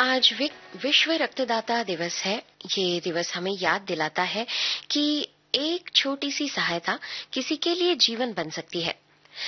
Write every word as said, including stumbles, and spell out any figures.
आज विक- विश्व रक्तदाता दिवस है। ये दिवस हमें याद दिलाता है कि एक छोटी सी सहायता किसी के लिए जीवन बन सकती है।